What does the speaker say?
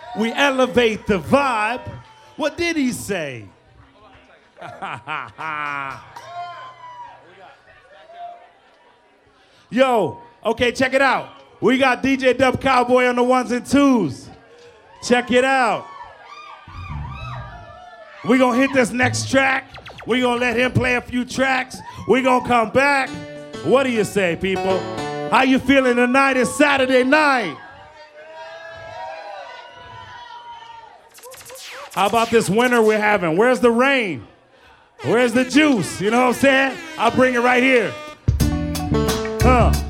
We elevate the vibe. What did he say? Yo, okay, check it out. We got DJ Dub Cowboy on the ones and twos. Check it out. We gonna hit this next track. We gonna let him play a few tracks. We gonna come back. What do you say, people? How you feeling tonight? It's Saturday night. How about this winter we're having? Where's the rain? Where's the juice? You know what I'm saying? I'll bring it right here.